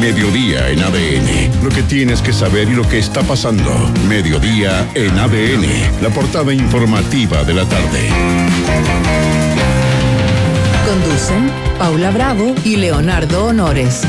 Mediodía en ADN. Lo que tienes que saber y lo que está pasando. Mediodía en ADN. La portada informativa de la tarde. Conducen Paula Bravo y Leonardo Honores.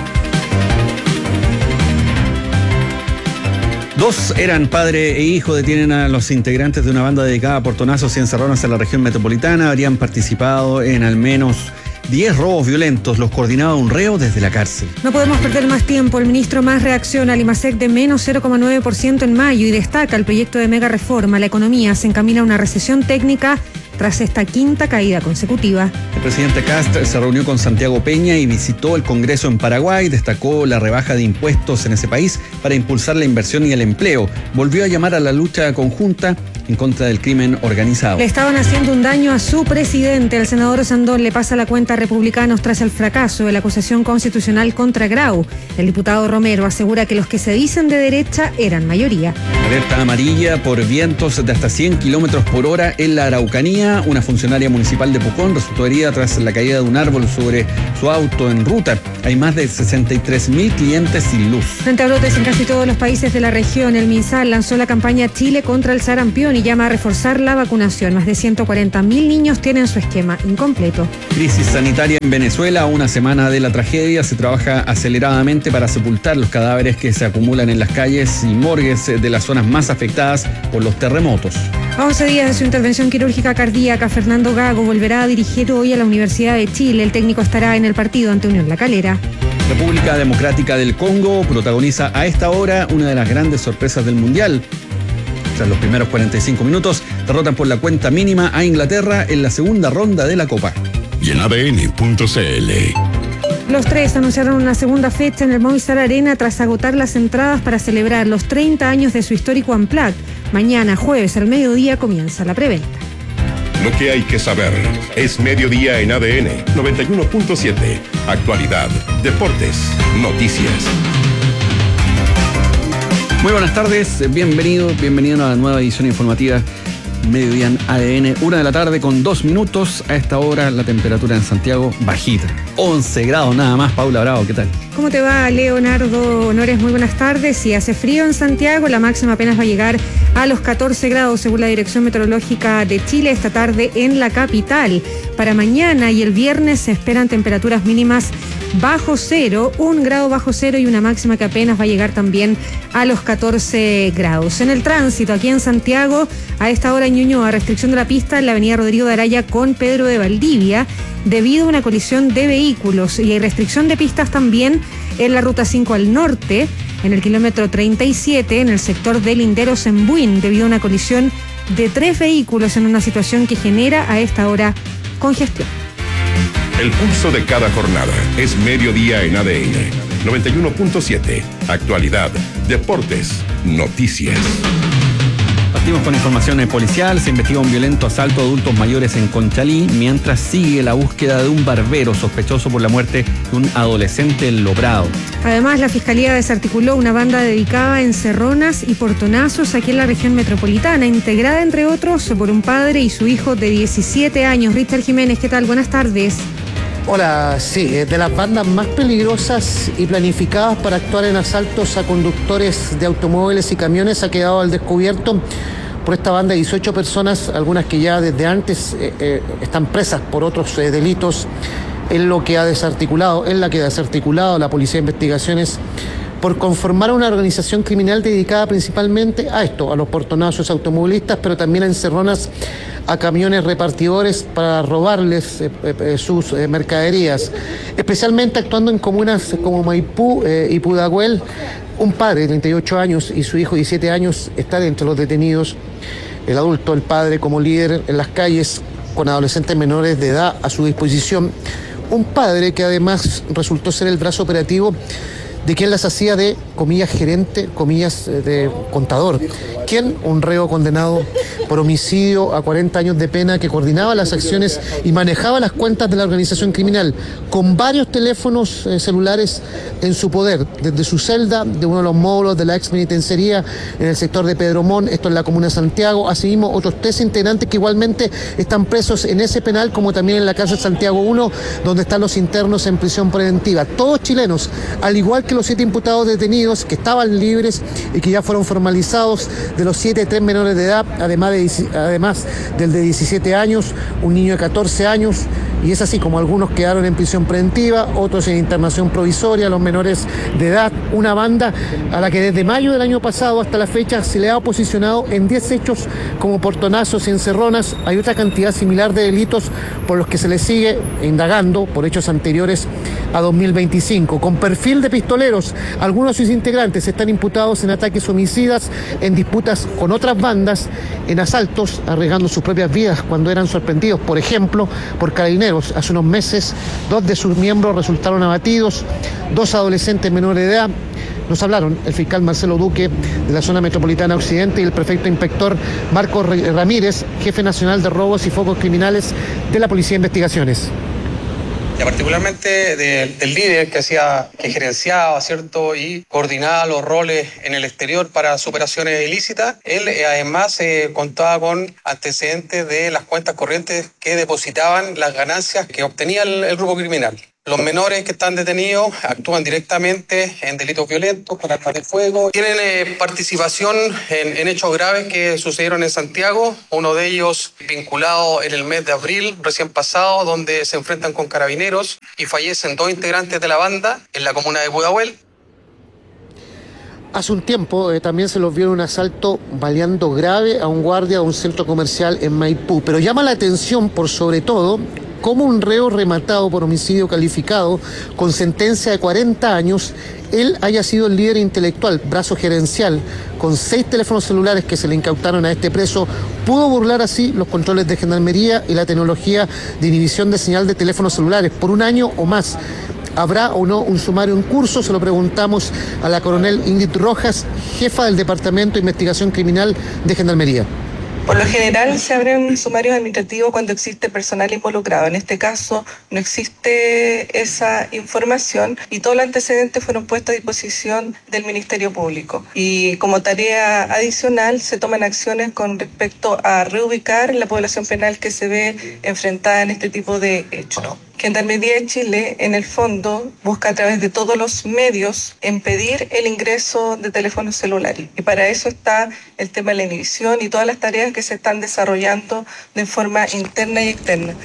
Dos eran padre e hijo, detienen a los integrantes de una banda dedicada a portonazos y encerronas en la región metropolitana. Habrían participado en al menos 10 robos violentos. Los coordinaba un reo desde la cárcel. No podemos perder más tiempo. El ministro más reacciona al IMASEC de menos 0,9% en mayo y destaca el proyecto de mega reforma. La economía se encamina a una recesión técnica tras esta quinta caída consecutiva. El presidente Kast se reunió con Santiago Peña y visitó el Congreso en Paraguay. Destacó la rebaja de impuestos en ese país para impulsar la inversión y el empleo. Volvió a llamar a la lucha conjunta en contra del crimen organizado. Le estaban haciendo un daño a su presidente. El senador Sandón le pasa la cuenta a republicanos tras el fracaso de la acusación constitucional contra Grau. El diputado Romero asegura que los que se dicen de derecha eran mayoría. Alerta amarilla por vientos de hasta 100 kilómetros por hora en la Araucanía. Una funcionaria municipal de Pucón resultó herida tras la caída de un árbol sobre su auto en ruta. Hay más de 63.000 clientes sin luz. Frente a brotes en casi todos los países de la región, el MinSal lanzó la campaña Chile contra el sarampión y llama a reforzar la vacunación. Más de 140.000 niños tienen su esquema incompleto. Crisis sanitaria en Venezuela. A una semana de la tragedia se trabaja aceleradamente para sepultar los cadáveres que se acumulan en las calles y morgues de las zonas más afectadas por los terremotos. A 11 días de su intervención quirúrgica cardíaca, Fernando Gago volverá a dirigir hoy a la Universidad de Chile. El técnico estará en el partido ante Unión La Calera. República Democrática del Congo protagoniza a esta hora una de las grandes sorpresas del Mundial. Tras los primeros 45 minutos, derrotan por la cuenta mínima a Inglaterra en la segunda ronda de la Copa. Y en ADN.cl. Los tres anunciaron una segunda fecha en el Movistar Arena tras agotar las entradas para celebrar los 30 años de su histórico Unplugged. Mañana, jueves al mediodía, comienza la preventa. Lo que hay que saber es Mediodía en ADN 91.7. Actualidad, deportes, noticias. Muy buenas tardes, bienvenido a la nueva edición informativa Mediodía en ADN, 1 de la tarde con 2 minutos. A esta hora la temperatura en Santiago bajita, 11 grados nada más. Paula Bravo, ¿qué tal? ¿Cómo te va, Leonardo Honores? Muy buenas tardes. Si hace frío en Santiago, la máxima apenas va a llegar a los 14 grados según la Dirección Meteorológica de Chile esta tarde en la capital. Para mañana y el viernes se esperan temperaturas mínimas bajo cero, 1 grado bajo cero y una máxima que apenas va a llegar también a los 14 grados. En el tránsito aquí en Santiago, a esta hora en Ñuñoa, restricción de la pista en la avenida Rodrigo de Araya con Pedro de Valdivia debido a una colisión de vehículos, y hay restricción de pistas también en la ruta 5 al norte, en el kilómetro 37, en el sector de Linderos en Buin, debido a una colisión de 3 vehículos en una situación que genera a esta hora congestión. El pulso de cada jornada es Mediodía en ADN 91.7. Actualidad, deportes, noticias. Partimos con información policial. Se investiga un violento asalto a adultos mayores en Conchalí, mientras sigue la búsqueda de un barbero sospechoso por la muerte de un adolescente en Lobrado. Además, la Fiscalía desarticuló una banda dedicada a encerronas y portonazos aquí en la región metropolitana, integrada entre otros por un padre y su hijo de 17 años. Richard Jiménez, ¿qué tal? Buenas tardes. Hola, sí, de las bandas más peligrosas y planificadas para actuar en asaltos a conductores de automóviles y camiones ha quedado al descubierto por esta banda 18 personas, algunas que ya desde antes están presas por otros delitos. Es la que ha desarticulado la Policía de Investigaciones por conformar una organización criminal dedicada principalmente a esto, a los portonazos automovilistas, pero también a encerronas a camiones repartidores para robarles sus mercaderías, especialmente actuando en comunas como Maipú y Pudahuel. Un padre de 38 años y su hijo de 17 años están entre los detenidos. El adulto, el padre, como líder en las calles con adolescentes menores de edad a su disposición. Un padre que además resultó ser el brazo operativo de quien las hacía de, comillas, gerente, comillas, de contador. ¿Quién? Un reo condenado por homicidio a 40 años de pena que coordinaba las acciones y manejaba las cuentas de la organización criminal con varios teléfonos celulares en su poder, desde su celda de uno de los módulos de la ex penitenciaría en el sector de Pedro Montt, esto en la comuna de Santiago. Asimismo, otros 3 integrantes que igualmente están presos en ese penal, como también en la cárcel Santiago 1, donde están los internos en prisión preventiva. Todos chilenos, al igual que que los 7 imputados detenidos que estaban libres y que ya fueron formalizados, de los 7, 3 menores de edad, además del de 17 años, un niño de 14 años, y es así como algunos quedaron en prisión preventiva, otros en internación provisoria, los menores de edad, una banda a la que desde mayo del año pasado hasta la fecha se le ha posicionado en 10 hechos como portonazos y encerronas. Hay otra cantidad similar de delitos por los que se les sigue indagando por hechos anteriores a 2025. Con perfil de pistoleros, algunos de sus integrantes están imputados en ataques homicidas, en disputas con otras bandas, en asaltos, arriesgando sus propias vidas cuando eran sorprendidos, por ejemplo, por carabineros. Hace unos meses, 2 de sus miembros resultaron abatidos, 2 adolescentes menores de edad. Nos hablaron el fiscal Marcelo Duque de la zona metropolitana occidente y el prefecto inspector Marco Ramírez, jefe nacional de robos y focos criminales de la Policía de Investigaciones. Ya particularmente del líder que gerenciaba, ¿cierto?, y coordinaba los roles en el exterior para sus operaciones ilícitas. Él además contaba con antecedentes de las cuentas corrientes que depositaban las ganancias que obtenía el grupo criminal. Los menores que están detenidos actúan directamente en delitos violentos, con armas de fuego. Tienen participación en hechos graves que sucedieron en Santiago, uno de ellos vinculado en el mes de abril recién pasado, donde se enfrentan con carabineros y fallecen 2 integrantes de la banda en la comuna de Pudahuel. Hace un tiempo también se los vio en un asalto baleando grave a un guardia de un centro comercial en Maipú. Pero llama la atención, por sobre todo, cómo un reo rematado por homicidio calificado con sentencia de 40 años, él haya sido el líder intelectual, brazo gerencial, con 6 teléfonos celulares que se le incautaron a este preso, pudo burlar así los controles de gendarmería y la tecnología de inhibición de señal de teléfonos celulares por un año o más. ¿Habrá o no un sumario en curso? Se lo preguntamos a la coronel Ingrid Rojas, jefa del Departamento de Investigación Criminal de Gendarmería. Por lo general se abren sumarios administrativos cuando existe personal involucrado. En este caso no existe esa información y todos los antecedentes fueron puestos a disposición del Ministerio Público. Y como tarea adicional se toman acciones con respecto a reubicar la población penal que se ve enfrentada en este tipo de hechos. Gendarmería de Chile, en el fondo, busca a través de todos los medios impedir el ingreso de teléfonos celulares. Y para eso está el tema de la inhibición y todas las tareas que se están desarrollando de forma interna y externa.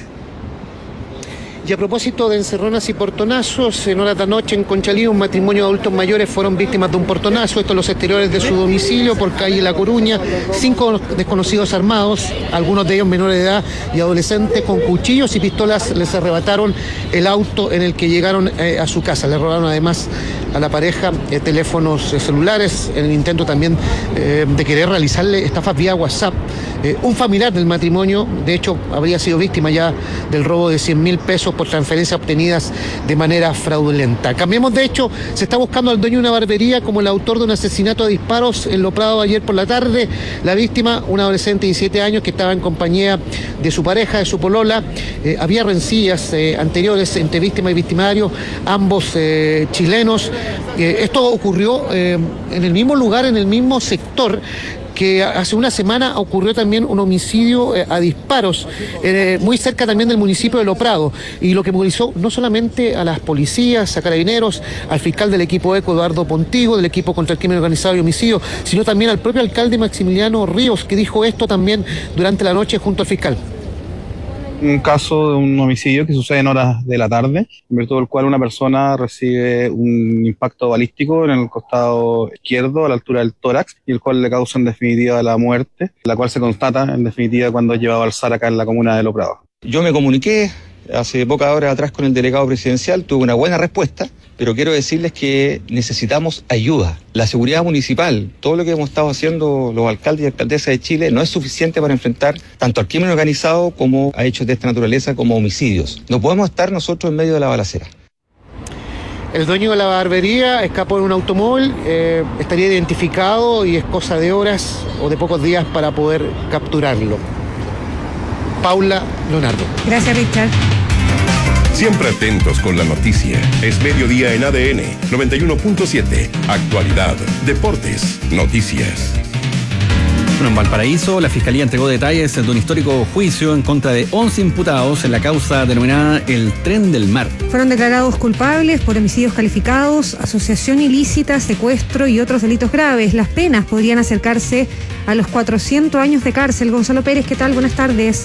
Y a propósito de encerronas y portonazos, en horas de anoche en Conchalí, un matrimonio de adultos mayores fueron víctimas de un portonazo, esto en los exteriores de su domicilio, por calle La Coruña. 5 desconocidos armados, algunos de ellos menores de edad y adolescentes, con cuchillos y pistolas les arrebataron el auto en el que llegaron a su casa. Le robaron además a la pareja teléfonos celulares, en el intento también de querer realizarle estafas vía WhatsApp. Un familiar del matrimonio, de hecho, habría sido víctima ya del robo de 100.000 pesos por transferencias obtenidas de manera fraudulenta. Cambiemos de hecho, se está buscando al dueño de una barbería como el autor de un asesinato a disparos en Lo Prado ayer por la tarde. La víctima, una adolescente de 17 años que estaba en compañía de su pareja, de su polola. Había rencillas anteriores entre víctima y victimario, ambos chilenos. Esto ocurrió en el mismo lugar, en el mismo sector, que hace una semana ocurrió también un homicidio a disparos, muy cerca también del municipio de Lo Prado, y lo que movilizó no solamente a las policías, a carabineros, al fiscal del equipo ECO, Eduardo Pontigo, del equipo contra el crimen organizado y homicidio, sino también al propio alcalde Maximiliano Ríos, que dijo esto también durante la noche junto al fiscal. Un caso de un homicidio que sucede en horas de la tarde, en virtud del cual una persona recibe un impacto balístico en el costado izquierdo, a la altura del tórax, y el cual le causa en definitiva la muerte, la cual se constata en definitiva cuando es llevado al SAR acá en la comuna de Lo Prado. Yo me comuniqué hace pocas horas atrás con el delegado presidencial, tuve una buena respuesta, pero quiero decirles que necesitamos ayuda. La seguridad municipal, todo lo que hemos estado haciendo los alcaldes y alcaldesas de Chile no es suficiente para enfrentar tanto al crimen organizado como a hechos de esta naturaleza como homicidios. No podemos estar nosotros en medio de la balacera. El dueño de la barbería escapó en un automóvil, estaría identificado y es cosa de horas o de pocos días para poder capturarlo. Paula Leonardo. Gracias, Richard. Siempre atentos con la noticia. Es mediodía en ADN 91.7. Actualidad, deportes, noticias. Bueno, en Valparaíso, la Fiscalía entregó detalles de un histórico juicio en contra de 11 imputados en la causa denominada el Tren del Mar. Fueron declarados culpables por homicidios calificados, asociación ilícita, secuestro y otros delitos graves. Las penas podrían acercarse a los 400 años de cárcel. Gonzalo Pérez, ¿qué tal? Buenas tardes.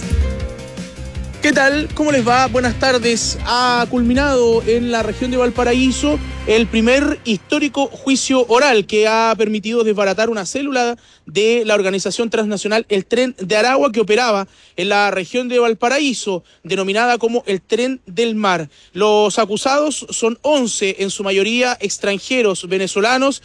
¿Qué tal? ¿Cómo les va? Buenas tardes. Ha culminado en la región de Valparaíso el primer histórico juicio oral que ha permitido desbaratar una célula de la organización transnacional El Tren de Aragua, que operaba en la región de Valparaíso, denominada como el Tren del Mar. Los acusados son 11, en su mayoría extranjeros venezolanos,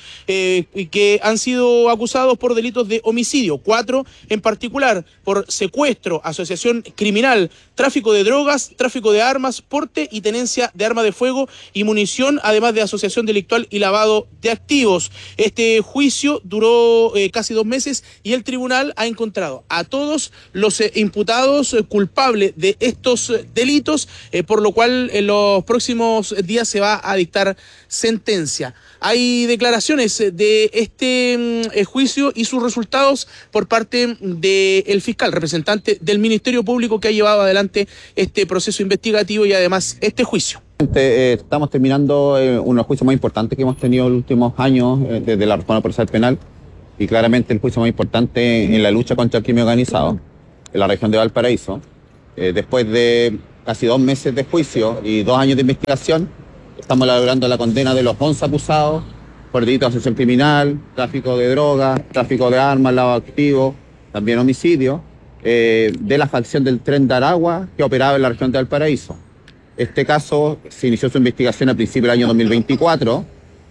que han sido acusados por delitos de homicidio, 4 en particular por secuestro, asociación criminal, tráfico de drogas, tráfico de armas, porte y tenencia de arma de fuego y munición, además de asociación delictual y lavado de activos. Este juicio duró casi 2 meses y el tribunal ha encontrado a todos los imputados culpables de estos delitos, por lo cual en los próximos días se va a dictar sentencia. Hay declaraciones de este juicio y sus resultados por parte del fiscal, representante del Ministerio Público, que ha llevado adelante este proceso investigativo y además este juicio. Estamos terminando uno de los juicios más importantes que hemos tenido en los últimos años desde la reforma procesal penal, y claramente el juicio más importante en la lucha contra el crimen organizado en la región de Valparaíso. Después de casi 2 meses de juicio y 2 años de investigación, estamos logrando la condena de los 11 acusados por delitos de asociación criminal, tráfico de drogas, tráfico de armas, lavado de activos, también homicidio, de la facción del Tren de Aragua que operaba en la región de Valparaíso. Este caso se inició su investigación a principios del año 2024,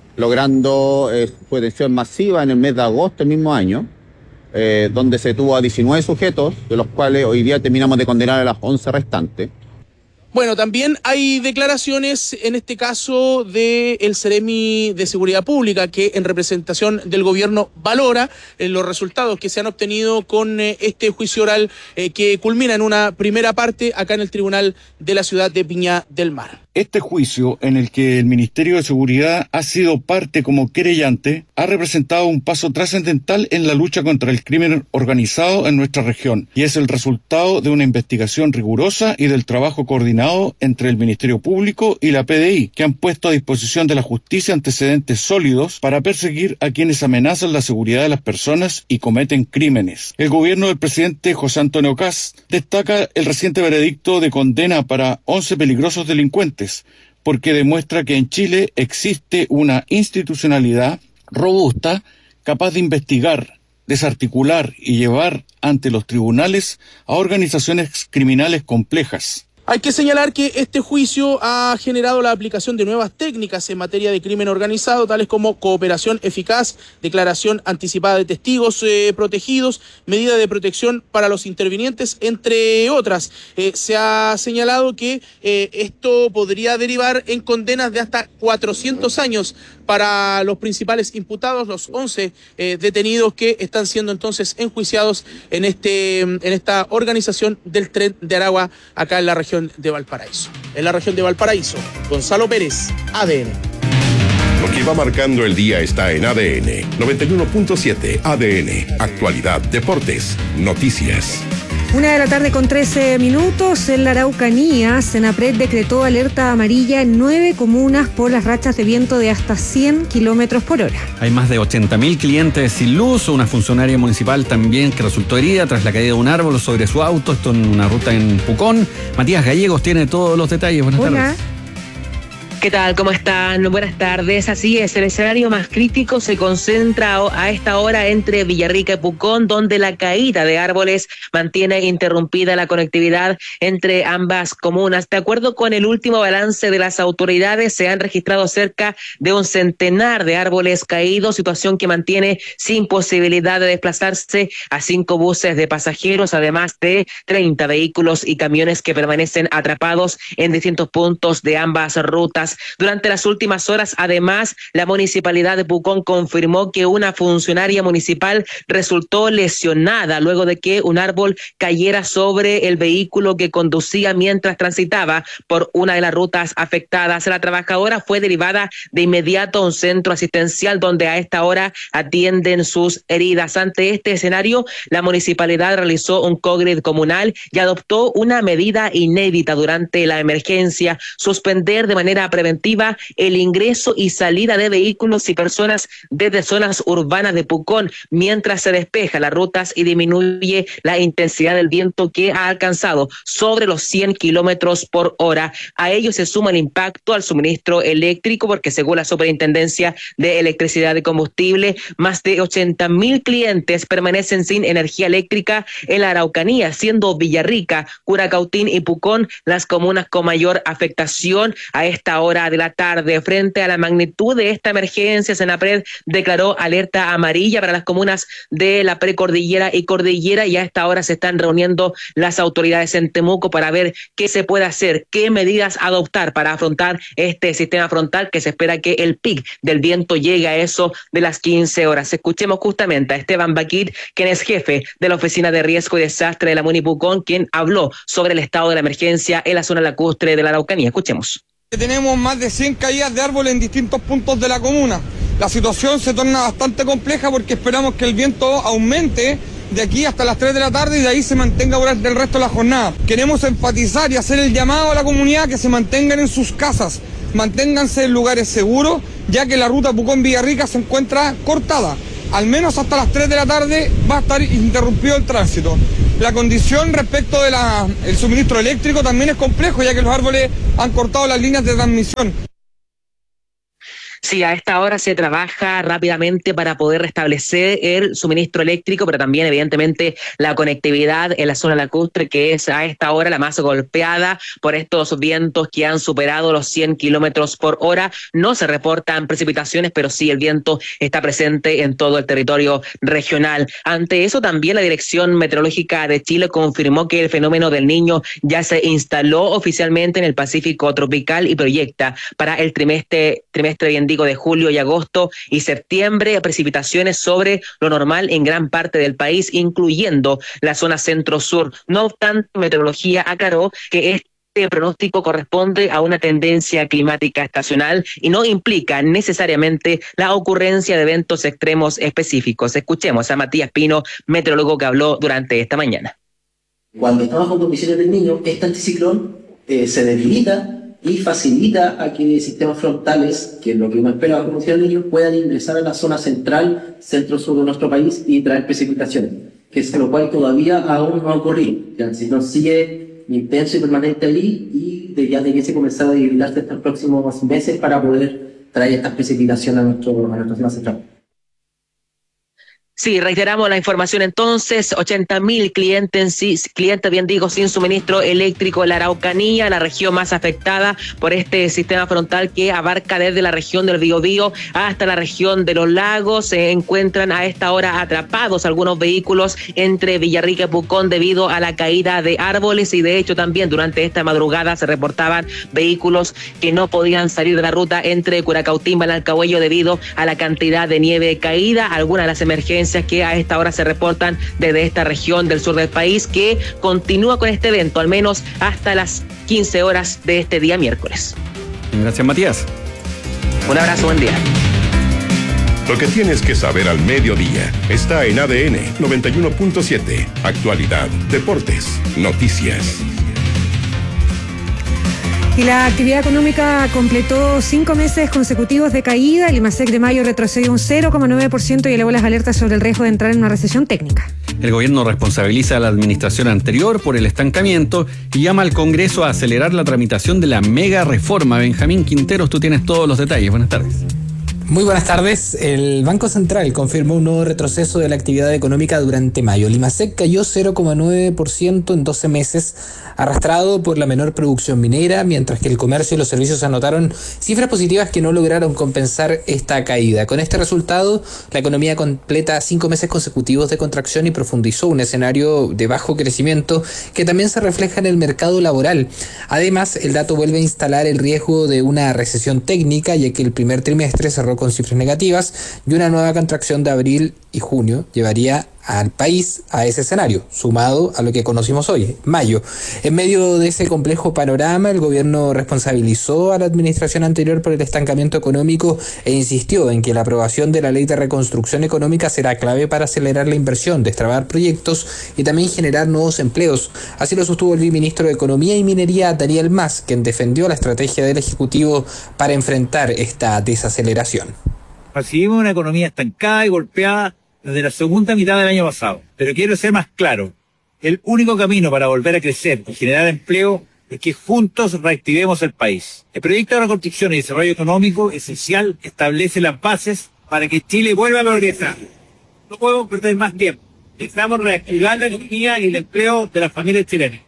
logrando su detención masiva en el mes de agosto del mismo año, donde se tuvo a 19 sujetos, de los cuales hoy día terminamos de condenar a las 11 restantes. Bueno, también hay declaraciones, en este caso, del Seremi de Seguridad Pública, que en representación del gobierno valora los resultados que se han obtenido con este juicio oral que culmina en una primera parte acá en el Tribunal de la ciudad de Viña del Mar. Este juicio, en el que el Ministerio de Seguridad ha sido parte como querellante, ha representado un paso trascendental en la lucha contra el crimen organizado en nuestra región, y es el resultado de una investigación rigurosa y del trabajo coordinado entre el Ministerio Público y la PDI, que han puesto a disposición de la justicia antecedentes sólidos para perseguir a quienes amenazan la seguridad de las personas y cometen crímenes. El gobierno del presidente José Antonio Kast destaca el reciente veredicto de condena para 11 peligrosos delincuentes, porque demuestra que en Chile existe una institucionalidad robusta, capaz de investigar, desarticular y llevar ante los tribunales a organizaciones criminales complejas. Hay que señalar que este juicio ha generado la aplicación de nuevas técnicas en materia de crimen organizado, tales como cooperación eficaz, declaración anticipada de testigos protegidos, medida de protección para los intervinientes, entre otras. Se ha señalado que esto podría derivar en condenas de hasta 400 años para los principales imputados, los 11 detenidos que están siendo entonces enjuiciados en esta organización del Tren de Aragua acá en la región de Valparaíso. En la región de Valparaíso, Gonzalo Pérez, ADN. Lo que va marcando el día está en ADN 91.7. ADN, actualidad, deportes, noticias. 1:13 p.m. En la Araucanía, Senapred decretó alerta amarilla en 9 comunas por las rachas de viento de hasta 100 kilómetros por hora. Hay más de 80.000 clientes sin luz. Una funcionaria municipal también que resultó herida tras la caída de un árbol sobre su auto. Esto en una ruta en Pucón. Matías Gallegos tiene todos los detalles. Buenas tardes. ¿Qué tal? ¿Cómo están? Buenas tardes. Así es, el escenario más crítico se concentra a esta hora entre Villarrica y Pucón, donde la caída de árboles mantiene interrumpida la conectividad entre ambas comunas. De acuerdo con el último balance de las autoridades, se han registrado cerca de un centenar de árboles caídos, situación que mantiene sin posibilidad de desplazarse a 5 buses de pasajeros, además de 30 vehículos y camiones que permanecen atrapados en distintos puntos de ambas rutas. afectadas durante las últimas horas. Además, la municipalidad de Pucón confirmó que una funcionaria municipal resultó lesionada luego de que un árbol cayera sobre el vehículo que conducía mientras transitaba por una de las rutas afectadas. La trabajadora fue derivada de inmediato a un centro asistencial donde a esta hora atienden sus heridas. Ante este escenario, la municipalidad realizó un congreso comunal y adoptó una medida inédita durante la emergencia: suspender de manera preventiva el ingreso y salida de vehículos y personas desde zonas urbanas de Pucón mientras se despeja las rutas y disminuye la intensidad del viento, que ha alcanzado sobre los 100 kilómetros por hora. A ello se suma el impacto al suministro eléctrico, porque según la Superintendencia de Electricidad y Combustible, más de 80.000 clientes permanecen sin energía eléctrica en la Araucanía, siendo Villarrica, Curacautín y Pucón las comunas con mayor afectación a esta hora de la tarde. Frente a la magnitud de esta emergencia, Senapred declaró alerta amarilla para las comunas de la precordillera y cordillera, y a esta hora se están reuniendo las autoridades en Temuco para ver qué se puede hacer, qué medidas adoptar para afrontar este sistema frontal, que se espera que el pic del viento llegue a eso de las 15 horas. Escuchemos justamente a Esteban Baquir, quien es jefe de la Oficina de Riesgo y Desastre de la Muni Pucón, quien habló sobre el estado de la emergencia en la zona lacustre de la Araucanía. Escuchemos. Tenemos más de 100 caídas de árboles en distintos puntos de la comuna. La situación se torna bastante compleja porque esperamos que el viento aumente de aquí hasta las 3 de la tarde y de ahí se mantenga durante el resto de la jornada. Queremos enfatizar y hacer el llamado a la comunidad que se mantengan en sus casas, manténganse en lugares seguros, ya que la ruta Pucón-Villarrica se encuentra cortada. Al menos hasta las 3 de la tarde va a estar interrumpido el tránsito. La condición respecto del suministro eléctrico también es complejo, ya que los árboles han cortado las líneas de transmisión. Sí, a esta hora se trabaja rápidamente para poder restablecer el suministro eléctrico, pero también evidentemente la conectividad en la zona lacustre, que es a esta hora la más golpeada por estos vientos que han superado los 100 kilómetros por hora. No se reportan precipitaciones, pero sí el viento está presente en todo el territorio regional. Ante eso, también la Dirección Meteorológica de Chile confirmó que el fenómeno del Niño ya se instaló oficialmente en el Pacífico tropical y proyecta para el trimestre bien digo, de julio y agosto y septiembre precipitaciones sobre lo normal en gran parte del país, incluyendo la zona centro-sur. No obstante, Meteorología aclaró que este pronóstico corresponde a una tendencia climática estacional y no implica necesariamente la ocurrencia de eventos extremos específicos. Escuchemos a Matías Pino, meteorólogo, que habló durante esta mañana. Cuando estamos con condiciones del Niño, este anticiclón se debilita y facilita a que sistemas frontales, que es lo que uno espera de la condición del Niño, puedan ingresar a la zona central, centro-sur de nuestro país y traer precipitaciones, que es lo cual todavía aún no ha ocurrido. Ya, si no sigue intenso y permanente ahí, y ya debiese comenzar a debilitarse estos próximos meses para poder traer estas precipitaciones a nuestra zona central. Sí, reiteramos la información entonces: 80.000 clientes sin suministro eléctrico en la Araucanía, la región más afectada por este sistema frontal que abarca desde la región del Biobío hasta la región de los lagos. Se encuentran a esta hora atrapados algunos vehículos entre Villarrica y Pucón debido a la caída de árboles, y de hecho también durante esta madrugada se reportaban vehículos que no podían salir de la ruta entre Curacautín y Balcaragüello debido a la cantidad de nieve caída. Algunas de las emergencias que a esta hora se reportan desde esta región del sur del país, que continúa con este evento al menos hasta las 15 horas de este día miércoles. Gracias, Matías. Un abrazo, buen día. Lo que tienes que saber al mediodía está en ADN 91.7. Actualidad, deportes, noticias. Y la actividad económica completó 5 meses consecutivos de caída. El IMASEC de mayo retrocedió un 0,9% y elevó las alertas sobre el riesgo de entrar en una recesión técnica. El gobierno responsabiliza a la administración anterior por el estancamiento y llama al Congreso a acelerar la tramitación de la mega reforma. Benjamín Quinteros, tú tienes todos los detalles. Buenas tardes. Muy buenas tardes. El Banco Central confirmó un nuevo retroceso de la actividad económica durante mayo. El IMASEC cayó 0,9% en 12 meses, arrastrado por la menor producción minera, mientras que el comercio y los servicios anotaron cifras positivas que no lograron compensar esta caída. Con este resultado, la economía completa 5 meses consecutivos de contracción y profundizó un escenario de bajo crecimiento que también se refleja en el mercado laboral. Además, el dato vuelve a instalar el riesgo de una recesión técnica, ya que el primer trimestre cerró con cifras negativas y una nueva contracción de abril y junio llevaría al país a ese escenario, sumado a lo que conocimos hoy, mayo. En medio de ese complejo panorama, el gobierno responsabilizó a la administración anterior por el estancamiento económico e insistió en que la aprobación de la Ley de Reconstrucción Económica será clave para acelerar la inversión, destrabar proyectos y también generar nuevos empleos. Así lo sostuvo el ministro de Economía y Minería, Daniel Mas, quien defendió la estrategia del Ejecutivo para enfrentar esta desaceleración. Recibimos una economía estancada y golpeada desde la segunda mitad del año pasado. Pero quiero ser más claro. El único camino para volver a crecer y generar empleo es que juntos reactivemos el país. El proyecto de reconstrucción y desarrollo económico esencial establece las bases para que Chile vuelva a progresar. No podemos perder más tiempo. Necesitamos reactivar la economía y el empleo de las familias chilenas.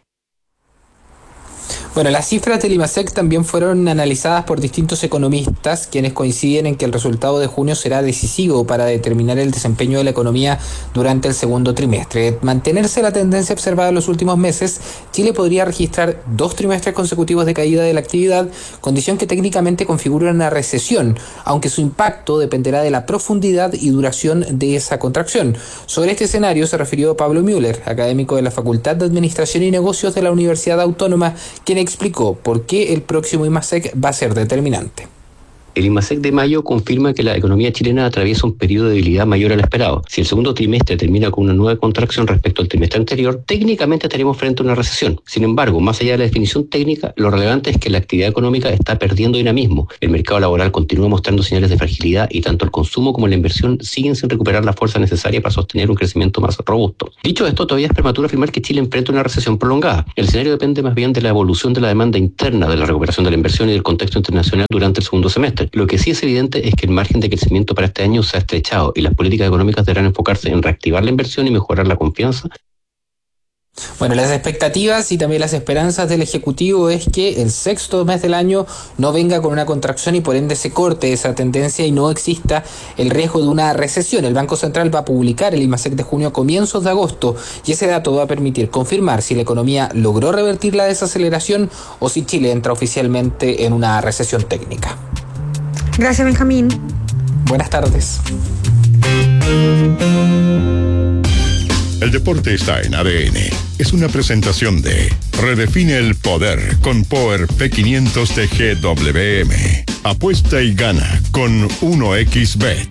Bueno, las cifras del IMASEC también fueron analizadas por distintos economistas, quienes coinciden en que el resultado de junio será decisivo para determinar el desempeño de la economía durante el segundo trimestre. De mantenerse la tendencia observada en los últimos meses, Chile podría registrar 2 trimestres consecutivos de caída de la actividad, condición que técnicamente configura una recesión, aunque su impacto dependerá de la profundidad y duración de esa contracción. Sobre este escenario se refirió Pablo Müller, académico de la Facultad de Administración y Negocios de la Universidad Autónoma, quien explicó por qué el próximo IMASEC va a ser determinante. El IMASEC de mayo confirma que la economía chilena atraviesa un periodo de debilidad mayor al esperado. Si el segundo trimestre termina con una nueva contracción respecto al trimestre anterior, técnicamente estaríamos frente a una recesión. Sin embargo, más allá de la definición técnica, lo relevante es que la actividad económica está perdiendo dinamismo. El mercado laboral continúa mostrando señales de fragilidad y tanto el consumo como la inversión siguen sin recuperar la fuerza necesaria para sostener un crecimiento más robusto. Dicho esto, todavía es prematuro afirmar que Chile enfrenta una recesión prolongada. El escenario depende más bien de la evolución de la demanda interna, de la recuperación de la inversión y del contexto internacional durante el segundo semestre. Lo que sí es evidente es que el margen de crecimiento para este año se ha estrechado y las políticas económicas deberán enfocarse en reactivar la inversión y mejorar la confianza. Bueno, las expectativas y también las esperanzas del Ejecutivo es que el sexto mes del año no venga con una contracción y por ende se corte esa tendencia y no exista el riesgo de una recesión. El Banco Central va a publicar el IMASEC de junio a comienzos de agosto y ese dato va a permitir confirmar si la economía logró revertir la desaceleración o si Chile entra oficialmente en una recesión técnica. Gracias, Benjamín. Buenas tardes. El deporte está en ADN. Es una presentación de Redefine el poder con Power P500 de GWM. Apuesta y gana con 1xBet.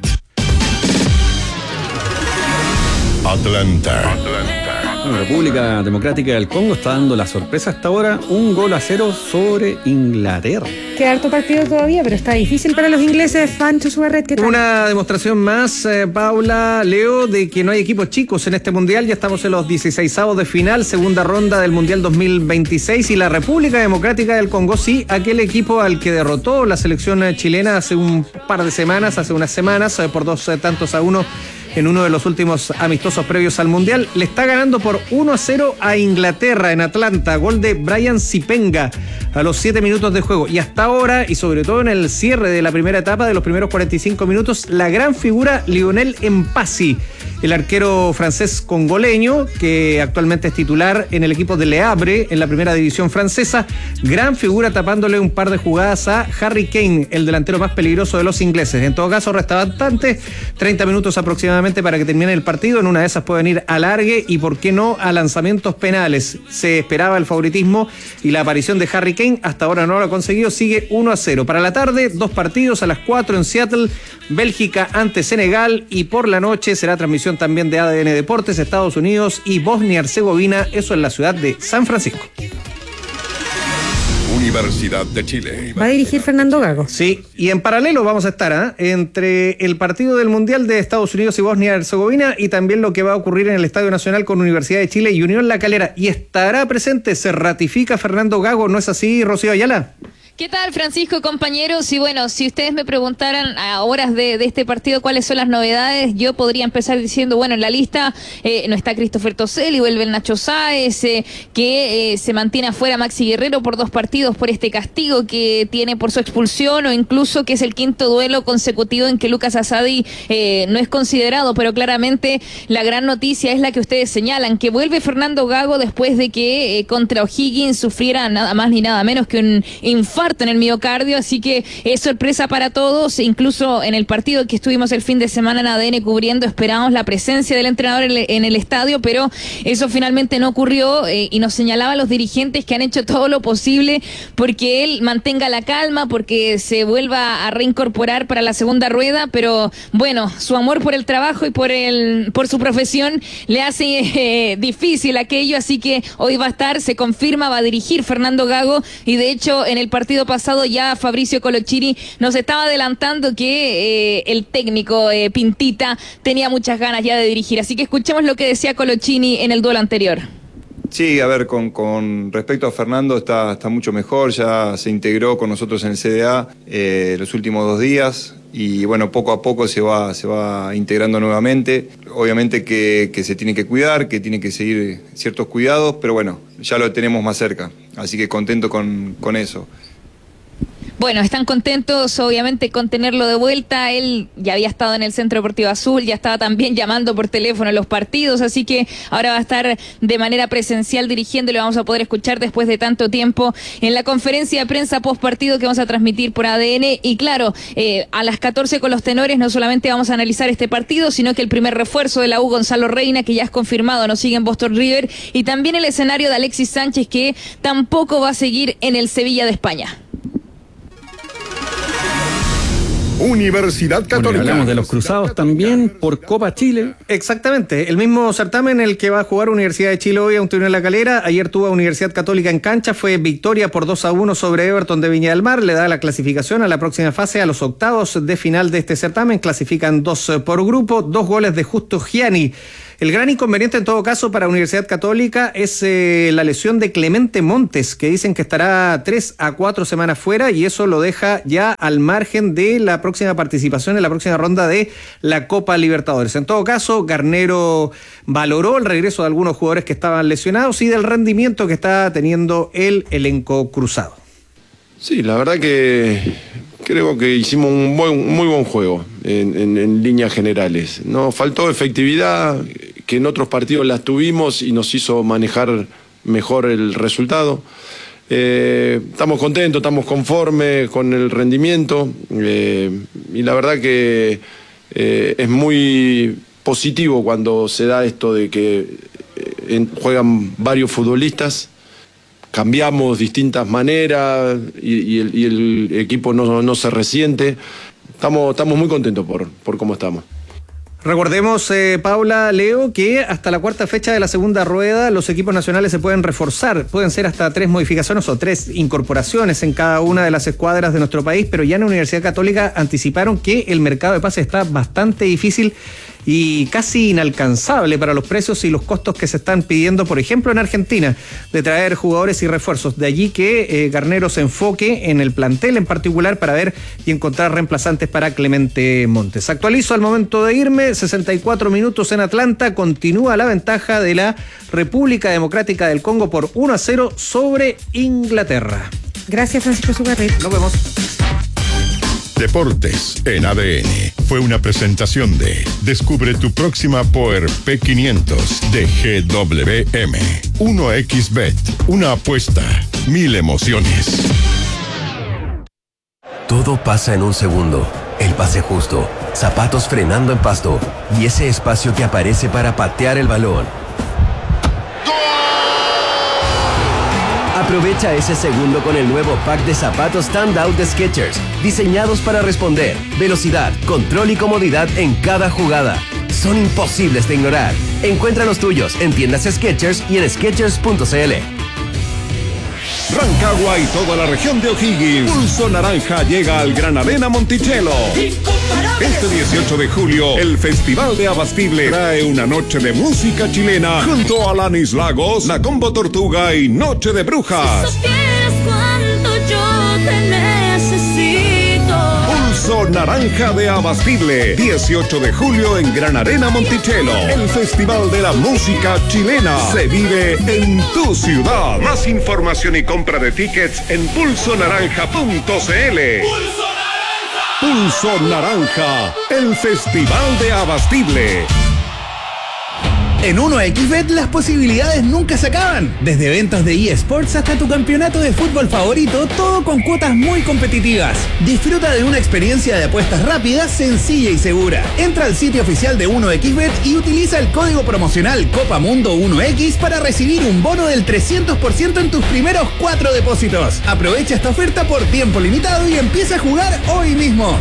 Atlanta. La República Democrática del Congo está dando la sorpresa hasta ahora, 1-0 sobre Inglaterra. Queda harto partido todavía, pero está difícil para los ingleses. Pancho Suárez, ¿qué tal? Una demostración más, Paula, Leo, de que no hay equipos chicos en este Mundial. Ya estamos en los 16avos de final, segunda ronda del Mundial 2026. Y la República Democrática del Congo, sí, aquel equipo al que derrotó la selección chilena hace un par de semanas, hace unas semanas, por 2-1 en uno de los últimos amistosos previos al Mundial, le está ganando por 1-0 a Inglaterra en Atlanta, gol de Brian Sipenga a los 7 minutos de juego. Y hasta ahora, y sobre todo en el cierre de la primera etapa, de los primeros 45 minutos, la gran figura Lionel Mpassi, el arquero francés congoleño, que actualmente es titular en el equipo de Le Havre, en la primera división francesa, gran figura tapándole un par de jugadas a Harry Kane, el delantero más peligroso de los ingleses. En todo caso, resta bastante, 30 minutos aproximadamente para que termine el partido. En una de esas pueden ir a alargue y, por qué no, a lanzamientos penales. Se esperaba el favoritismo y la aparición de Harry Kane, hasta ahora no lo ha conseguido, sigue 1-0. Para la tarde, 2 partidos a las 4 en Seattle, Bélgica ante Senegal, y por la noche será transmisión también de ADN Deportes, Estados Unidos y Bosnia-Herzegovina, eso en la ciudad de San Francisco. Universidad de Chile. Va a dirigir Fernando Gago. Sí, y en paralelo vamos a estar entre el partido del Mundial de Estados Unidos y Bosnia-Herzegovina y también lo que va a ocurrir en el Estadio Nacional con Universidad de Chile y Unión La Calera. Y estará presente, se ratifica Fernando Gago, ¿no es así, Rocío Ayala? ¿Qué tal, Francisco, compañeros? Y bueno, si ustedes me preguntaran a horas de este partido cuáles son las novedades, yo podría empezar diciendo, bueno, en la lista no está Christopher Toselli, vuelve el Nacho Sáez, que se mantiene afuera Maxi Guerrero por 2 partidos por este castigo que tiene por su expulsión, o incluso que es el 5º duelo consecutivo en que Lucas Asadi no es considerado, pero claramente la gran noticia es la que ustedes señalan, que vuelve Fernando Gago después de que contra O'Higgins sufriera nada más ni nada menos que un infarto en el miocardio, así que es sorpresa para todos. Incluso en el partido que estuvimos el fin de semana en ADN cubriendo, esperábamos la presencia del entrenador en el estadio, pero eso finalmente no ocurrió, y nos señalaban los dirigentes que han hecho todo lo posible porque él mantenga la calma, porque se vuelva a reincorporar para la segunda rueda, pero bueno, su amor por el trabajo y por su profesión le hace difícil aquello, así que hoy va a estar, se confirma, va a dirigir Fernando Gago, y de hecho en el partido pasado ya Fabricio Colochini nos estaba adelantando que el técnico Pintita tenía muchas ganas ya de dirigir, así que escuchemos lo que decía Colochini en el duelo anterior. Sí, a ver, con respecto a Fernando está mucho mejor, ya se integró con nosotros en el CDA los últimos 2 días y bueno, poco a poco se va integrando nuevamente. Obviamente que se tiene que cuidar, que tiene que seguir ciertos cuidados, pero bueno, ya lo tenemos más cerca, así que contento con eso. Bueno, están contentos obviamente con tenerlo de vuelta. Él ya había estado en el Centro Deportivo Azul, ya estaba también llamando por teléfono a los partidos, así que ahora va a estar de manera presencial dirigiendo y lo vamos a poder escuchar después de tanto tiempo en la conferencia de prensa post partido que vamos a transmitir por ADN. Y claro, a las 14 con los tenores no solamente vamos a analizar este partido, sino que el primer refuerzo de la U, Gonzalo Reina, que ya es confirmado, nos sigue en Boston River, y también el escenario de Alexis Sánchez, que tampoco va a seguir en el Sevilla de España. Universidad Católica. Bueno, hablamos de los cruzados también por Copa Chile. Exactamente, el mismo certamen en el que va a jugar Universidad de Chile hoy ante Unión de La Calera. Ayer tuvo a Universidad Católica en cancha, fue victoria por 2-1 sobre Everton de Viña del Mar. Le da la clasificación a la próxima fase, a los octavos de final de este certamen. Clasifican 2 por grupo, 2 goles de Justo Gianni. El gran inconveniente en todo caso para Universidad Católica es la lesión de Clemente Montes, que dicen que estará 3 a 4 semanas fuera, y eso lo deja ya al margen de la próxima participación en la próxima ronda de la Copa Libertadores. En todo caso, Garnero valoró el regreso de algunos jugadores que estaban lesionados y del rendimiento que está teniendo el elenco cruzado. Sí, la verdad que creo que hicimos un muy buen juego en líneas generales. Nos faltó efectividad, que en otros partidos las tuvimos y nos hizo manejar mejor el resultado. Estamos contentos, estamos conformes con el rendimiento y la verdad que es muy positivo cuando se da esto de que juegan varios futbolistas. Cambiamos distintas maneras y el equipo no se resiente. Estamos muy contentos por cómo estamos. Recordemos, Paula, Leo, que hasta la 4ª fecha de la segunda rueda los equipos nacionales se pueden reforzar. Pueden ser hasta 3 modificaciones o 3 incorporaciones en cada una de las escuadras de nuestro país, pero ya en la Universidad Católica anticiparon que el mercado de pases está bastante difícil y casi inalcanzable para los precios y los costos que se están pidiendo, por ejemplo, en Argentina, de traer jugadores y refuerzos. De allí que Garnero se enfoque en el plantel en particular para ver y encontrar reemplazantes para Clemente Montes. Actualizo al momento de irme, 64 minutos en Atlanta, continúa la ventaja de la República Democrática del Congo por 1-0 sobre Inglaterra. Gracias, Francisco Sugarret. Nos vemos. Deportes en ADN fue una presentación de Descubre tu próxima Power P500 de GWM. 1xBet, una apuesta, 1000 emociones. Todo pasa en un segundo. El pase justo, zapatos frenando en pasto y ese espacio que aparece para patear el balón. Aprovecha ese segundo con el nuevo pack de zapatos Standout de Skechers, diseñados para responder, velocidad, control y comodidad en cada jugada. Son imposibles de ignorar. Encuentra los tuyos en tiendas Skechers y en Skechers.cl. Rancagua y toda la región de O'Higgins. Pulso Naranja llega al Gran Arena Monticello. Este 18 de julio, el Festival de Abastible trae una noche de música chilena junto a Alanis Lagos, La Combo Tortuga y Noche de Brujas. te necesito. Pulso Naranja de Abastible, 18 de julio en Gran Arena Monticello. El Festival de la Música Chilena se vive en tu ciudad. Más información y compra de tickets en pulsonaranja.cl. Pulso Naranja, el Festival de Abastible. En 1xBet las posibilidades nunca se acaban. Desde eventos de eSports hasta tu campeonato de fútbol favorito, todo con cuotas muy competitivas. Disfruta de una experiencia de apuestas rápida, sencilla y segura. Entra al sitio oficial de 1xBet y utiliza el código promocional COPAMUNDO1X para recibir un bono del 300% en tus primeros 4 depósitos. Aprovecha esta oferta por tiempo limitado y empieza a jugar hoy mismo.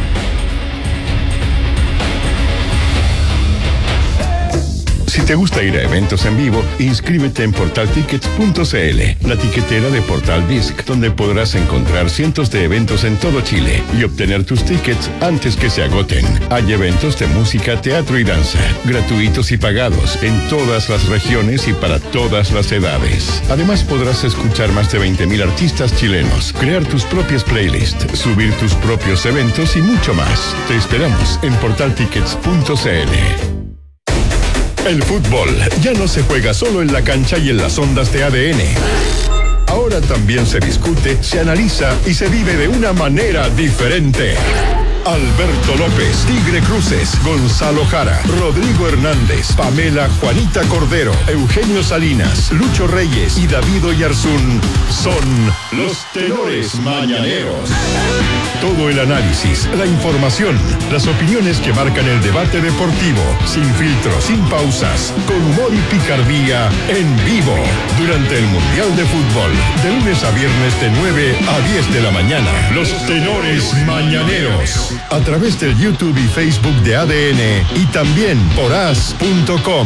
Si te gusta ir a eventos en vivo, inscríbete en portaltickets.cl, la tiquetera de Portal Disc, donde podrás encontrar cientos de eventos en todo Chile y obtener tus tickets antes que se agoten. Hay eventos de música, teatro y danza, gratuitos y pagados, en todas las regiones y para todas las edades. Además, podrás escuchar más de 20.000 artistas chilenos, crear tus propias playlists, subir tus propios eventos y mucho más. Te esperamos en portaltickets.cl. El fútbol ya no se juega solo en la cancha y en las ondas de ADN. Ahora también se discute, se analiza y se vive de una manera diferente. Alberto López, Tigre Cruces, Gonzalo Jara, Rodrigo Hernández, Pamela Juanita Cordero, Eugenio Salinas, Lucho Reyes y David Oyarzún son los tenores mañaneros. Todo el análisis, la información, las opiniones que marcan el debate deportivo, sin filtros, sin pausas, con humor y picardía, en vivo, durante el Mundial de Fútbol, de lunes a viernes de 9 a 10 de la mañana. Los tenores mañaneros. A través del YouTube y Facebook de ADN y también por as.com.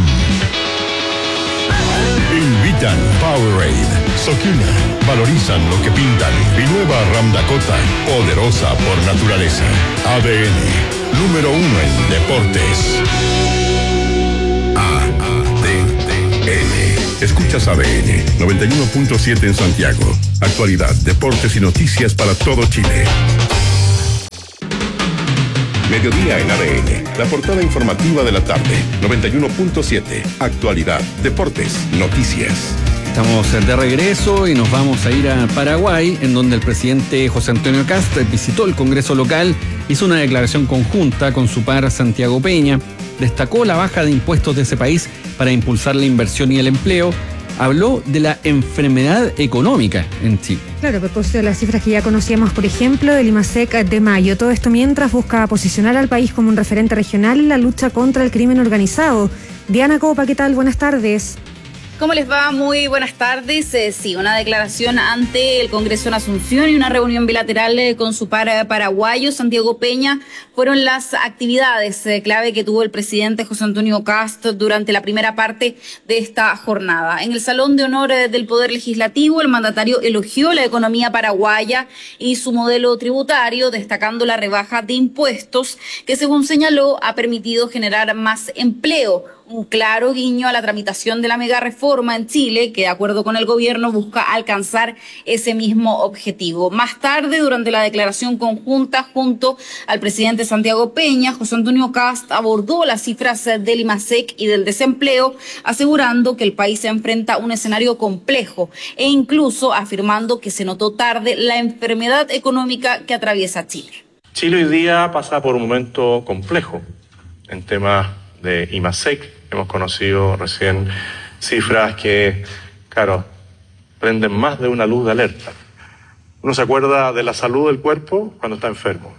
Invitan Powerade, Sokina, valorizan lo que pintan y nueva Ram Dakota, poderosa por naturaleza. ADN, número 1 en deportes. ADN. Escuchas ADN, 91.7 en Santiago. Actualidad, deportes y noticias para todo Chile. Mediodía en ADN, la portada informativa de la tarde, 91.7, actualidad, deportes, noticias. Estamos de regreso y nos vamos a ir a Paraguay, en donde el presidente José Antonio Kast visitó el Congreso local, hizo una declaración conjunta con su par Santiago Peña, destacó la baja de impuestos de ese país para impulsar la inversión y el empleo, habló de la enfermedad económica en Chile. Claro, a propósito de las cifras que ya conocíamos, por ejemplo, del IMASEC de mayo. Todo esto mientras busca posicionar al país como un referente regional en la lucha contra el crimen organizado. Diana Copa, ¿qué tal? Buenas tardes. ¿Cómo les va? Muy buenas tardes. Sí, una declaración ante el Congreso en Asunción y una reunión bilateral con su par paraguayo, Santiago Peña, fueron las actividades clave que tuvo el presidente José Antonio Kast durante la primera parte de esta jornada. En el Salón de Honor del Poder Legislativo, el mandatario elogió la economía paraguaya y su modelo tributario, destacando la rebaja de impuestos que, según señaló, ha permitido generar más empleo. Un claro guiño a la tramitación de la mega reforma en Chile, que de acuerdo con el gobierno busca alcanzar ese mismo objetivo. Más tarde, durante la declaración conjunta junto al presidente Santiago Peña, José Antonio Kast abordó las cifras del IMASEC y del desempleo, asegurando que el país se enfrenta a un escenario complejo e incluso afirmando que se notó tarde la enfermedad económica que atraviesa Chile. Chile hoy día pasa por un momento complejo en temas de IMASEC. Hemos conocido recién cifras que, claro, prenden más de una luz de alerta. Uno se acuerda de la salud del cuerpo cuando está enfermo.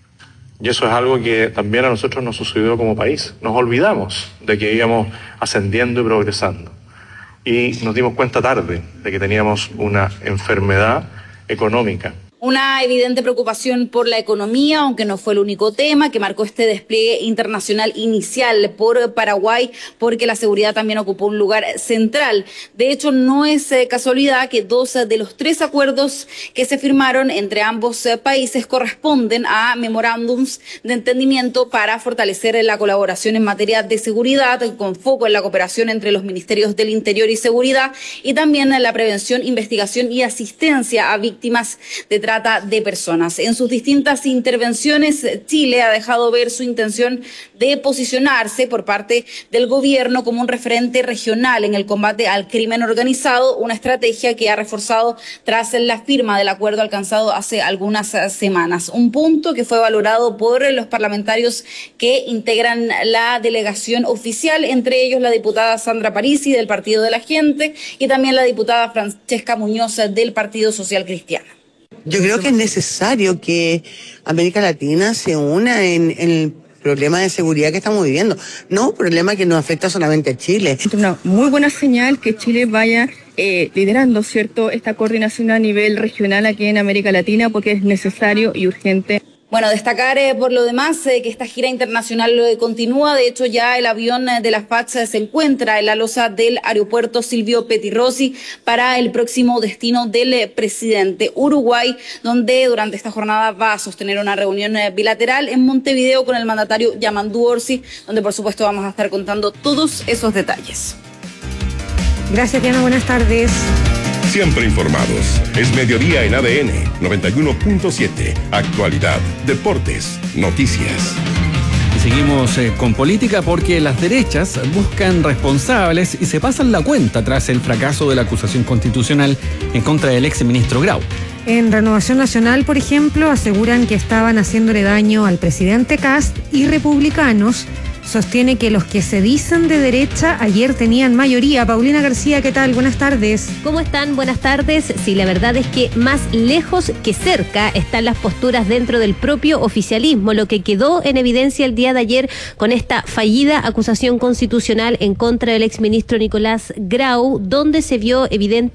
Y eso es algo que también a nosotros nos sucedió como país. Nos olvidamos de que íbamos ascendiendo y progresando. Y nos dimos cuenta tarde de que teníamos una enfermedad económica. Una evidente preocupación por la economía, aunque no fue el único tema que marcó este despliegue internacional inicial por Paraguay, porque la seguridad también ocupó un lugar central. De hecho, no es casualidad que 2 de los 3 acuerdos que se firmaron entre ambos países corresponden a memorándums de entendimiento para fortalecer la colaboración en materia de seguridad, con foco en la cooperación entre los ministerios del Interior y Seguridad, y también en la prevención, investigación y asistencia a víctimas de tráfico trata de personas. En sus distintas intervenciones, Chile ha dejado ver su intención de posicionarse por parte del gobierno como un referente regional en el combate al crimen organizado, una estrategia que ha reforzado tras la firma del acuerdo alcanzado hace algunas semanas. Un punto que fue valorado por los parlamentarios que integran la delegación oficial, entre ellos la diputada Sandra Parisi del Partido de la Gente y también la diputada Francesca Muñoz del Partido Social Cristiano. Yo creo que es necesario que América Latina se una en el problema de seguridad que estamos viviendo. No un problema que nos afecta solamente a Chile. Es una muy buena señal que Chile vaya liderando, ¿cierto?, esta coordinación a nivel regional aquí en América Latina, porque es necesario y urgente. Bueno, destacar por lo demás que esta gira internacional continúa. De hecho, ya el avión de las FACH se encuentra en la losa del aeropuerto Silvio Pettirossi para el próximo destino del presidente, Uruguay, donde durante esta jornada va a sostener una reunión bilateral en Montevideo con el mandatario Yamandu Orsi, donde por supuesto vamos a estar contando todos esos detalles. Gracias, Diana. Buenas tardes. Siempre informados. Es mediodía en ADN 91.7. Actualidad, deportes, noticias. Y seguimos con política porque las derechas buscan responsables y se pasan la cuenta tras el fracaso de la acusación constitucional en contra del exministro Grau. En Renovación Nacional, por ejemplo, aseguran que estaban haciéndole daño al presidente Kast, y Republicanos sostiene que los que se dicen de derecha ayer tenían mayoría. Paulina García, ¿qué tal? Buenas tardes. ¿Cómo están? Buenas tardes. Sí, la verdad es que más lejos que cerca están las posturas dentro del propio oficialismo, lo que quedó en evidencia el día de ayer con esta fallida acusación constitucional en contra del exministro Nicolás Grau, donde se vio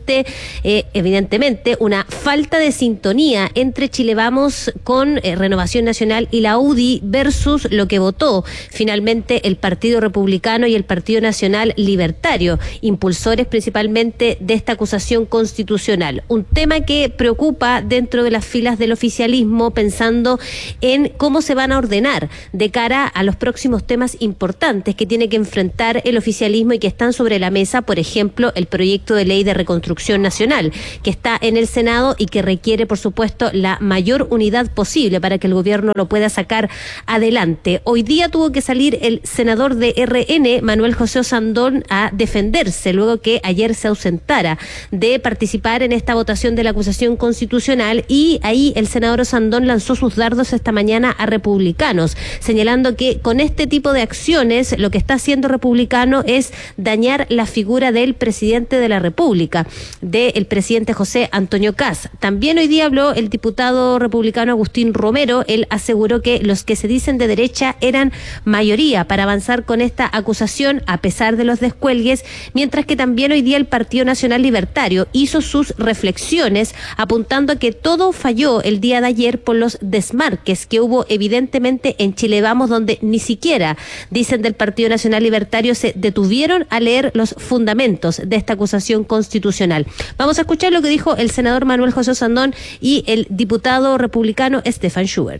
evidentemente una falta de sintonía entre Chile Vamos con Renovación Nacional y la UDI versus lo que votó finalmente el Partido Republicano y el Partido Nacional Libertario, impulsores principalmente de esta acusación constitucional. Un tema que preocupa dentro de las filas del oficialismo, pensando en cómo se van a ordenar de cara a los próximos temas importantes que tiene que enfrentar el oficialismo y que están sobre la mesa, por ejemplo, el proyecto de ley de reconstrucción nacional, que está en el Senado y que requiere, por supuesto, la mayor unidad posible para que el gobierno lo pueda sacar adelante. Hoy día tuvo que salir el senador de RN, Manuel José Osandón, a defenderse luego que ayer se ausentara de participar en esta votación de la acusación constitucional, y ahí el senador Osandón lanzó sus dardos esta mañana a Republicanos, señalando que con este tipo de acciones lo que está haciendo Republicano es dañar la figura del presidente de la República, del presidente José Antonio Kast. También hoy día habló el diputado republicano Agustín Romero. Él aseguró que los que se dicen de derecha eran mayoría para avanzar con esta acusación a pesar de los descuelgues, mientras que también hoy día el Partido Nacional Libertario hizo sus reflexiones apuntando a que todo falló el día de ayer por los desmarques que hubo evidentemente en Chile Vamos, donde ni siquiera, dicen del Partido Nacional Libertario, se detuvieron a leer los fundamentos de esta acusación constitucional. Vamos a escuchar lo que dijo el senador Manuel José Osandón y el diputado republicano Stefan Schubert.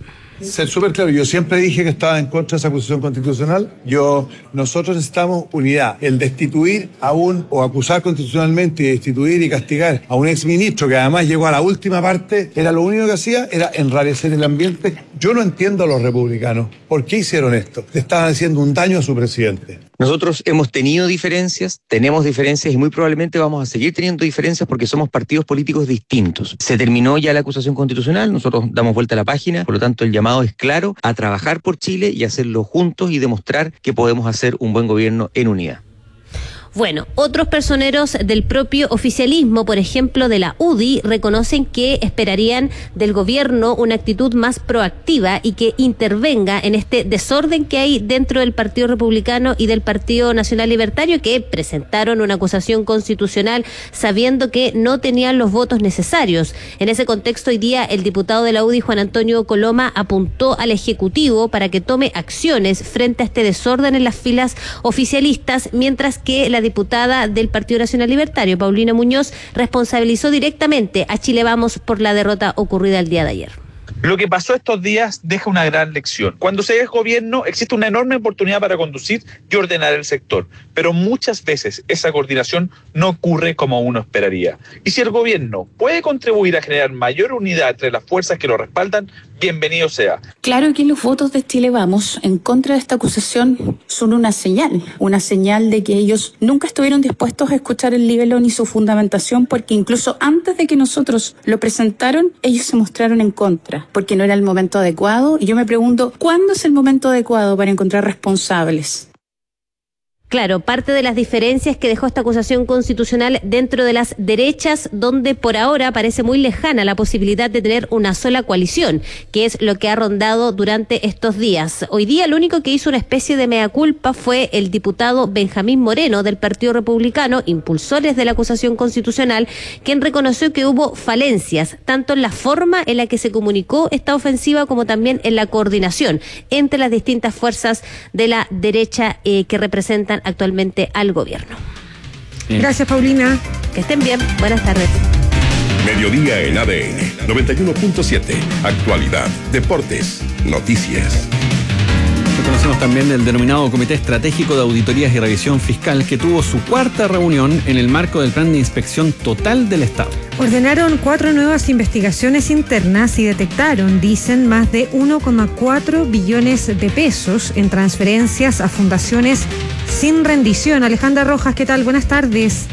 Ser súper claro, yo siempre dije que estaba en contra de esa acusación constitucional. Nosotros necesitamos unidad. El destituir o acusar constitucionalmente y destituir y castigar a un exministro que además llegó a la última parte, era lo único que hacía, era enrarecer el ambiente. Yo no entiendo a los republicanos. ¿Por qué hicieron esto? Le estaban haciendo un daño a su presidente. Nosotros hemos tenido diferencias, tenemos diferencias y muy probablemente vamos a seguir teniendo diferencias porque somos partidos políticos distintos. Se terminó ya la acusación constitucional, nosotros damos vuelta a la página, por lo tanto el llamado es claro a trabajar por Chile y hacerlo juntos y demostrar que podemos hacer un buen gobierno en unidad. Bueno, otros personeros del propio oficialismo, por ejemplo de la UDI, reconocen que esperarían del gobierno una actitud más proactiva y que intervenga en este desorden que hay dentro del Partido Republicano y del Partido Nacional Libertario, que presentaron una acusación constitucional sabiendo que no tenían los votos necesarios. En ese contexto, hoy día el diputado de la UDI, Juan Antonio Coloma, apuntó al Ejecutivo para que tome acciones frente a este desorden en las filas oficialistas, mientras que la diputada del Partido Nacional Libertario, Paulina Muñoz, responsabilizó directamente a Chile Vamos por la derrota ocurrida el día de ayer. Lo que pasó estos días deja una gran lección. Cuando se es gobierno existe una enorme oportunidad para conducir y ordenar el sector, pero muchas veces esa coordinación no ocurre como uno esperaría. Y si el gobierno puede contribuir a generar mayor unidad entre las fuerzas que lo respaldan, bienvenido sea. Claro que los votos de Chile Vamos en contra de esta acusación son una señal de que ellos nunca estuvieron dispuestos a escuchar el libelo ni su fundamentación, porque incluso antes de que nosotros lo presentaron, ellos se mostraron en contra, porque no era el momento adecuado. Y yo me pregunto, ¿cuándo es el momento adecuado para encontrar responsables? Claro, parte de las diferencias que dejó esta acusación constitucional dentro de las derechas, donde por ahora parece muy lejana la posibilidad de tener una sola coalición, que es lo que ha rondado durante estos días. Hoy día el único que hizo una especie de mea culpa fue el diputado Benjamín Moreno del Partido Republicano, impulsores de la acusación constitucional, quien reconoció que hubo falencias, tanto en la forma en la que se comunicó esta ofensiva como también en la coordinación entre las distintas fuerzas de la derecha que representan actualmente al gobierno. Gracias, Paulina. Que estén bien. Buenas tardes. Mediodía en ADN 91.7. Actualidad, deportes, noticias. Conocemos también del denominado Comité Estratégico de Auditorías y Revisión Fiscal, que tuvo su cuarta reunión en el marco del Plan de Inspección Total del Estado. Ordenaron 4 nuevas investigaciones internas y detectaron, dicen, más de 1,4 billones de pesos en transferencias a fundaciones sin rendición. Alejandra Rojas, ¿qué tal? Buenas tardes.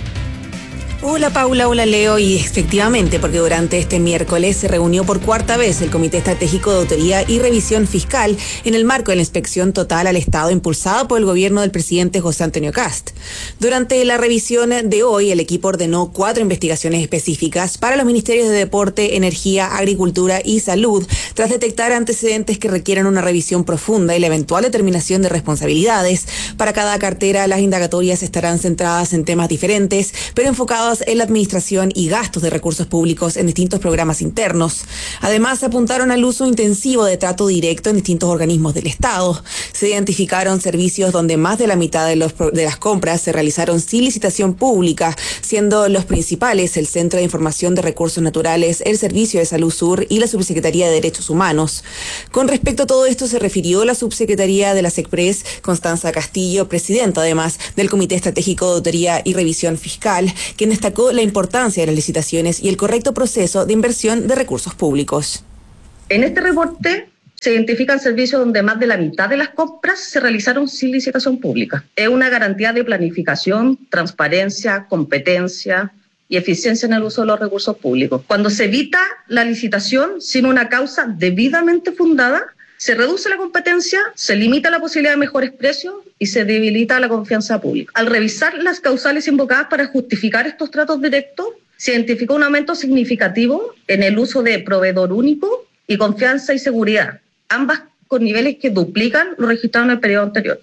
Hola Paula, hola Leo, y efectivamente, porque durante este miércoles se reunió por cuarta vez el Comité Estratégico de Auditoría y Revisión Fiscal en el marco de la inspección total al Estado impulsada por el gobierno del presidente José Antonio Kast. Durante la revisión de hoy, el equipo ordenó 4 investigaciones específicas para los ministerios de Deporte, Energía, Agricultura y Salud, tras detectar antecedentes que requieren una revisión profunda y la eventual determinación de responsabilidades. Para cada cartera, las indagatorias estarán centradas en temas diferentes, pero enfocadas en la administración y gastos de recursos públicos en distintos programas internos. Además, apuntaron al uso intensivo de trato directo en distintos organismos del Estado. Se identificaron servicios donde más de la mitad de las compras se realizaron sin licitación pública, siendo los principales el Centro de Información de Recursos Naturales, el Servicio de Salud Sur y la Subsecretaría de Derechos Humanos. Con respecto a todo esto, se refirió la subsecretaria de la SECPRES, Constanza Castillo, presidenta además del Comité Estratégico de Auditoría y Revisión Fiscal, quien destacó la importancia de las licitaciones y el correcto proceso de inversión de recursos públicos. En este reporte se identifican servicios donde más de la mitad de las compras se realizaron sin licitación pública. Es una garantía de planificación, transparencia, competencia y eficiencia en el uso de los recursos públicos. Cuando se evita la licitación sin una causa debidamente fundada, se reduce la competencia, se limita la posibilidad de mejores precios y se debilita la confianza pública. Al revisar las causales invocadas para justificar estos tratos directos, se identificó un aumento significativo en el uso de proveedor único y confianza y seguridad, ambas con niveles que duplican lo registrado en el periodo anterior.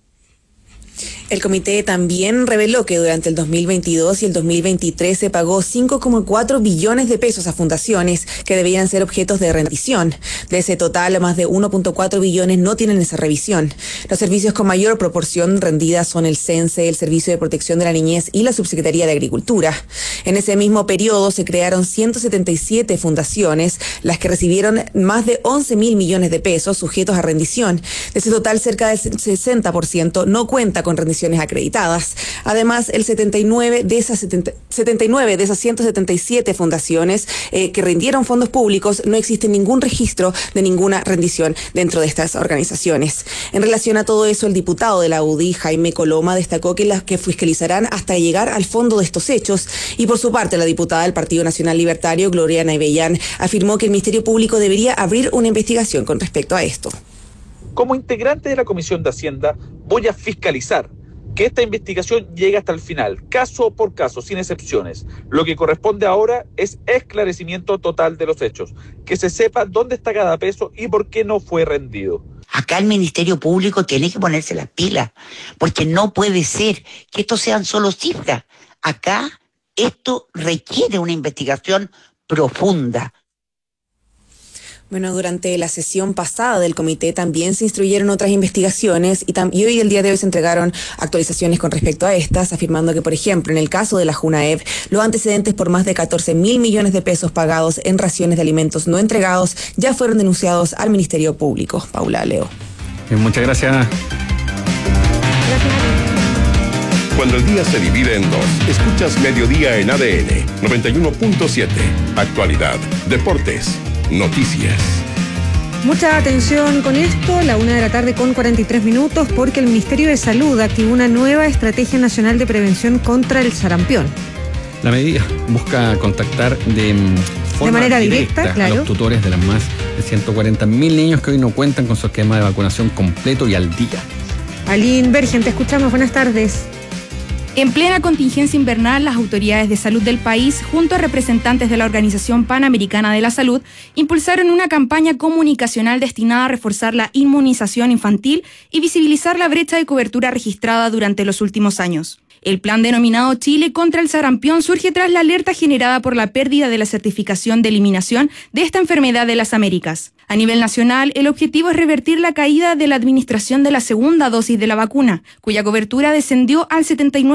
El comité también reveló que durante el 2022 y el 2023 se pagó 5,4 billones de pesos a fundaciones que debían ser objetos de rendición. De ese total, más de 1,4 billones no tienen esa revisión. Los servicios con mayor proporción rendida son el CENSE, el Servicio de Protección de la Niñez y la Subsecretaría de Agricultura. En ese mismo periodo se crearon 177 fundaciones, las que recibieron más de 11.000 millones de pesos sujetos a rendición. De ese total, cerca del 60% no cuenta con rendiciones acreditadas. Además, el 79 de esas 177 fundaciones que rindieron fondos públicos, no existe ningún registro de ninguna rendición dentro de estas organizaciones. En relación a todo eso, el diputado de la UDI, Jaime Coloma, destacó que las que fiscalizarán hasta llegar al fondo de estos hechos. Y por su parte, la diputada del Partido Nacional Libertario, Gloria Naibellán, afirmó que el Ministerio Público debería abrir una investigación con respecto a esto. Como integrante de la Comisión de Hacienda, voy a fiscalizar que esta investigación llegue hasta el final, caso por caso, sin excepciones. Lo que corresponde ahora es esclarecimiento total de los hechos, que se sepa dónde está cada peso y por qué no fue rendido. Acá el Ministerio Público tiene que ponerse las pilas, porque no puede ser que esto sean solo cifras. Acá esto requiere una investigación profunda. Bueno, durante la sesión pasada del comité también se instruyeron otras investigaciones y hoy, el día de hoy, se entregaron actualizaciones con respecto a estas, afirmando que, por ejemplo, en el caso de la Junaev, los antecedentes por más de 14.000 millones de pesos pagados en raciones de alimentos no entregados ya fueron denunciados al Ministerio Público. Paula, Leo. Muchas gracias. Cuando el día se divide en dos, escuchas Mediodía en ADN 91.7. Actualidad, deportes, noticias. Mucha atención con esto, la 1:00 con 43 minutos, porque el Ministerio de Salud activó una nueva estrategia nacional de prevención contra el sarampión. La medida busca contactar de manera directa, a claro, los tutores de las más de 140.000 niños que hoy no cuentan con su esquema de vacunación completo y al día. Aline Bergen, te escuchamos, buenas tardes. En plena contingencia invernal, las autoridades de salud del país, junto a representantes de la Organización Panamericana de la Salud, impulsaron una campaña comunicacional destinada a reforzar la inmunización infantil y visibilizar la brecha de cobertura registrada durante los últimos años. El plan denominado Chile contra el sarampión surge tras la alerta generada por la pérdida de la certificación de eliminación de esta enfermedad de las Américas. A nivel nacional, el objetivo es revertir la caída de la administración de la segunda dosis de la vacuna, cuya cobertura descendió al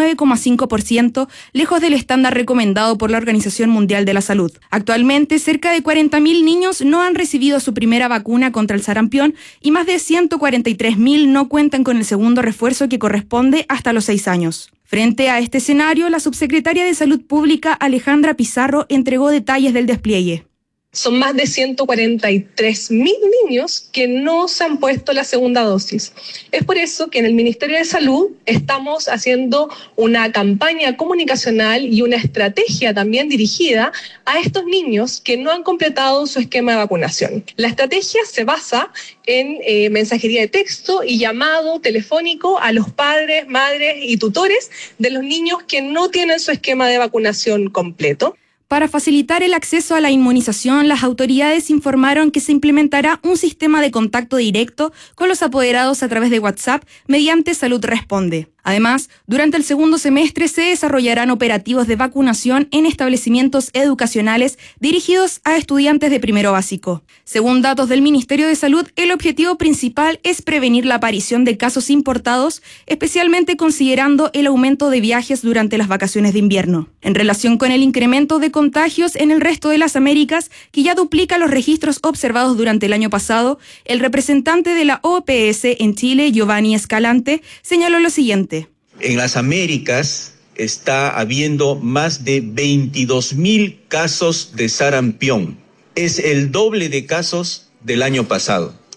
79,5%, lejos del estándar recomendado por la Organización Mundial de la Salud. Actualmente, cerca de 40.000 niños no han recibido su primera vacuna contra el sarampión y más de 143.000 no cuentan con el segundo refuerzo que corresponde hasta los 6 años. Frente a este escenario, la subsecretaria de Salud Pública, Alejandra Pizarro, entregó detalles del despliegue. Son más de 143.000 niños que no se han puesto la segunda dosis. Es por eso que en el Ministerio de Salud estamos haciendo una campaña comunicacional y una estrategia también dirigida a estos niños que no han completado su esquema de vacunación. La estrategia se basa en mensajería de texto y llamado telefónico a los padres, madres y tutores de los niños que no tienen su esquema de vacunación completo. Para facilitar el acceso a la inmunización, las autoridades informaron que se implementará un sistema de contacto directo con los apoderados a través de WhatsApp mediante Salud Responde. Además, durante el segundo semestre se desarrollarán operativos de vacunación en establecimientos educacionales dirigidos a estudiantes de primero básico. Según datos del Ministerio de Salud, el objetivo principal es prevenir la aparición de casos importados, especialmente considerando el aumento de viajes durante las vacaciones de invierno. En relación con el incremento de contagios en el resto de las Américas, que ya duplica los registros observados durante el año pasado, el representante de la OPS en Chile, Giovanni Escalante, señaló lo siguiente. En las Américas está habiendo más de 22.000 casos de sarampión. Es el doble de casos del año pasado.